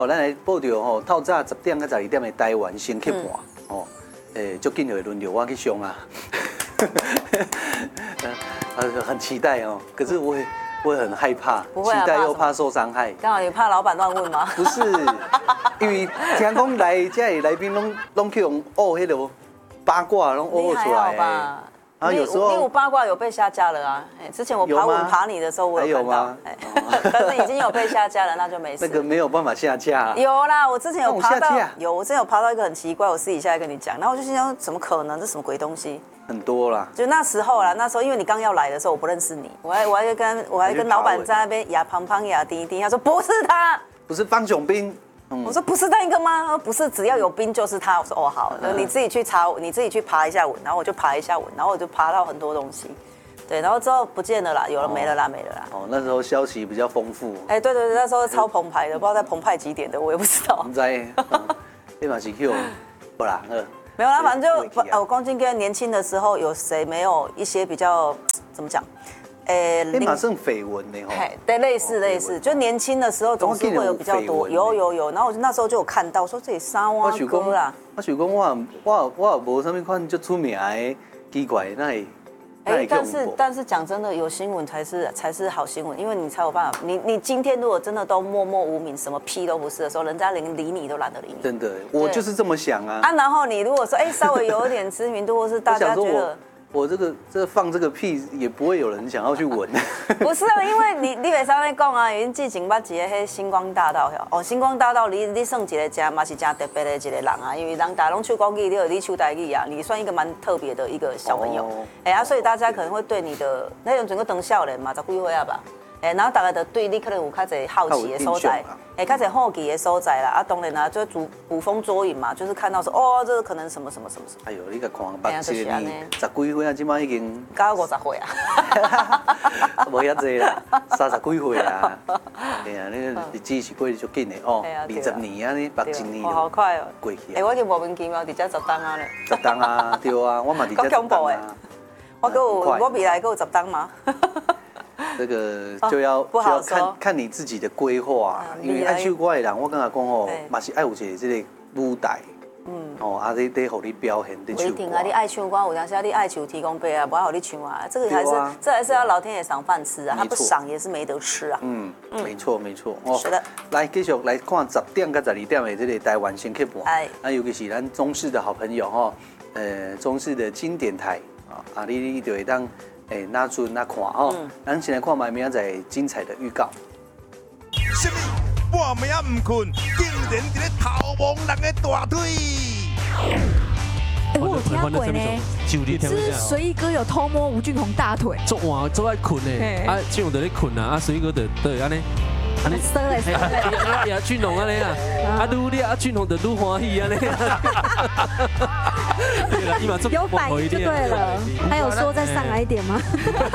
咱来报道吼，透早10点到12点的台湾先去盘哦，足紧就会轮到我去上啊，很期待哦，可是我会很害怕，期待又怕受伤害。 刚好你怕老板乱问吗？ 不是，因为听讲来这来宾拢去用迄个八卦拢出来的。 啊，有时候你八卦有被下架了啊！之前我爬文爬你的时候，我有看到，但是已经有被下架了，那就没事。 那个没有办法下架。 有啦，我之前有爬到，我之前有爬到一个很奇怪，我私底下跟你讲，然后我就心想，怎么可能？这什么鬼东西？ 很多啦。 就那时候啦，那时候因为你刚要来的时候，我不认识你，我还跟老板在那边牙胖胖牙低低，他说不是他， 不是方炯斌。 我说不是那个吗？他说不是，只要有冰就是他。我说哦好，你自己去查，你自己去爬一下文，然后我就爬一下文，然后我就爬到很多东西，对，然后之后不见了啦，有了没了啦，没了啦。 哦，那时候消息比较丰富。 对对对，那时候超澎湃的，不知道在澎湃几点的，我也不知道。 唔知，你嘛是去不啦？ 没有啦，反正就我光今跟年轻的时候，有谁没有一些比较怎么讲？ 马上绯闻呢吼， 对，类似，就年轻的时候总是会有比较多，有，然后我那时候就有看到说这里沙蛙哥啦， 我想讲我无什么款就出名的奇怪那但是讲真的，有新闻才是好新闻，因为你才有办法。你今天如果真的都默默无名，什么屁都不是的时候，人家连理你都懒得理你。 真的，我就是这么想啊。 然后你如果说稍微有一点知名度，或是大家觉得。 我放这个屁也不会有人想要去闻。 不是啊，因为你袂使咧讲啊，因为之前捌一个迄星光大道哦，星光大道你算一个真嘛是真特别的一个人啊，因为人大拢唱国语，你唱台语啊，你算一个蛮特别的一个小朋友。所以大家可能会对你的那种整个等少年嘛，10几岁啊吧。然后大家就对你可能有较侪好奇的所在，较侪好奇的所在啦。当然啦，就捕风捉影嘛，就是看到说哦，这个可能什么。 哎呦，你个看目前你10几岁啊，即摆已经到50岁啊， 无遐济啦，30几岁啦。哎呀，你日子是过得足紧的哦，20年啊，你8、10年好快哦， 过去。 我已经莫名其妙伫遮10档啊咧。 10档啊，对啊，我嘛伫遮10档啊。 我未来还有10档吗？ 这个就要看你自己的规划，因为爱唱歌的人，我刚才讲哦，嘛是爱有一个这个舞台，你得互你表现的唱歌。 不一定啊，你爱唱歌，有当时你爱求提供杯啊，不好你唱啊，这还是要老天爷赏饭吃啊，他不赏也是没得吃啊。 没错哦。 是的。 来继续来看10点到12点的这个台湾先去盘，尤其是咱中视的好朋友哈，中视的经典台你就会当。那阵那看哦，咱先来看明仔载精彩的预告。 什么？半暝啊唔困，竟然伫咧头毛人的大腿。 我有听过呢，是随意哥有偷摸吴俊宏大腿。 做爱困呢，俊宏在咧困啊，随意哥就安尼。 安尼说嘞， 也俊宏安尼啊，愈厉害，俊宏就愈欢喜安尼。 有反应就对了。还有说再上来一点吗？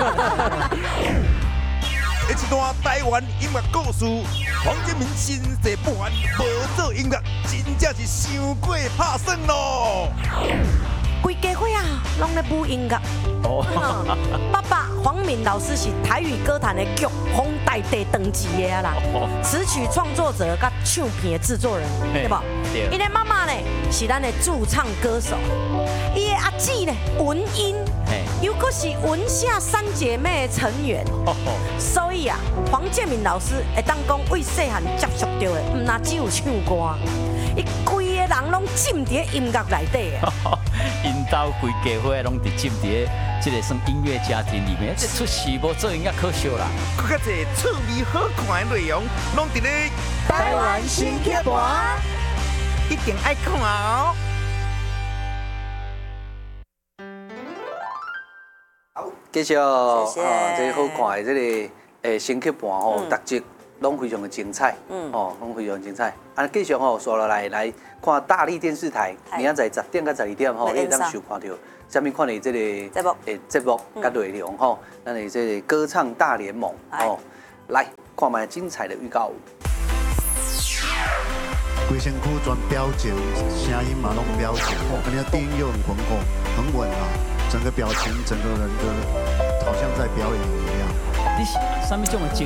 一段台湾音乐故事，黄建民新世不还，无做音乐，真正是伤过拍算咯。 规家伙啊，拢咧舞音乐。爸爸黄敏老师是台语歌坛的剧风大地等级的啦，词曲创作者甲唱片的制作人，对不？伊的妈妈呢是咱的驻唱歌手，伊的阿姊呢文英，又可是文夏三姐妹的成员，所以啊，黄建民老师会当讲为细汉接触到的，唔那只有唱歌，伊规个人拢浸伫音乐内底的。 因兜规家伙拢伫浸伫这个算音乐家庭里面，这出事无做音乐可惜啦。 更加侪趣味好看的内容，拢伫咧台湾新剧盘， 一定爱看哦。 好，继续，这好看的这个新剧盘哦，逐集拢非常的精彩，拢非常精彩。继续刷落来看大力电视台，明仔载10点到12点你会当收看到什么款的这个节目甲内容咱的这个歌唱大联盟来看卖精彩的预告。 规身躯全表情，声音嘛拢表情，而且低音又很浑厚，很稳啊，整个表情，整个人的好像在表演一样。 你是什么种的情